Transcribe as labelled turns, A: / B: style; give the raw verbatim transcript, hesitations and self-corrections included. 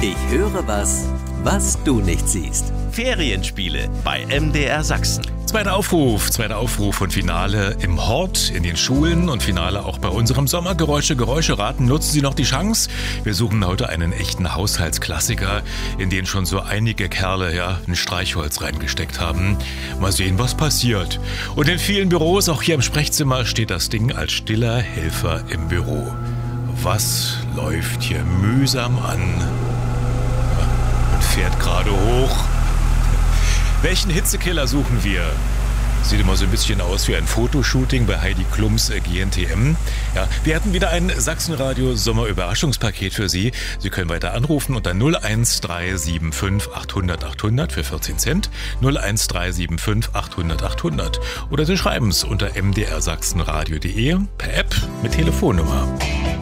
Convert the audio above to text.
A: Ich höre was, was du nicht siehst.
B: Ferienspiele bei M D R Sachsen.
C: Zweiter Aufruf, zweiter Aufruf und Finale im Hort, in den Schulen und Finale auch bei unserem Sommergeräusche, Geräusche raten. Nutzen Sie noch die Chance. Wir suchen heute einen echten Haushaltsklassiker, in den schon so einige Kerle ja ein Streichholz reingesteckt haben. Mal sehen, was passiert. Und in vielen Büros, auch hier im Sprechzimmer, steht das Ding als stiller Helfer im Büro. Was läuft hier mühsam an und fährt gerade hoch? Welchen Hitzekiller suchen wir? Sieht immer so ein bisschen aus wie ein Fotoshooting bei Heidi Klums G N T M. Ja, wir hatten wieder ein Sachsenradio Sommerüberraschungspaket für Sie. Sie können weiter anrufen unter null eins drei sieben fünf achthundert achthundert für vierzehn Cent. null eins drei sieben fünf achthundert achthundert. Oder Sie schreiben es unter m d r sachsen radio punkt d e per App mit Telefonnummer.